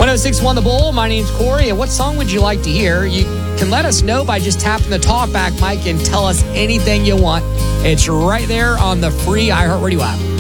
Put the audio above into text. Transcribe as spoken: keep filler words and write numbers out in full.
one oh six one The Bull. My name's Corey. And what song would you like to hear? You can let us know by just tapping the talkback mic and tell us anything you want. It's right there on the free iHeartRadio app.